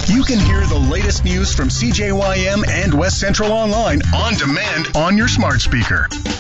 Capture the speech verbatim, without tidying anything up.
You can hear the latest news from C J Y M and West Central Online on demand on your smart speaker.